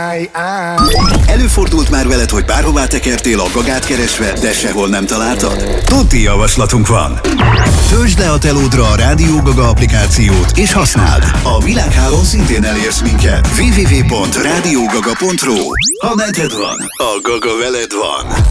Előfordult már veled, hogy bárhová tekertél a gagát keresve, de sehol nem találtad? Tuti javaslatunk van! Töltsd le a telódra a Rádió Gaga applikációt, és használd! A világhálón szintén elérsz minket. www.radiogaga.ru. Ha neked van, a Gaga veled van.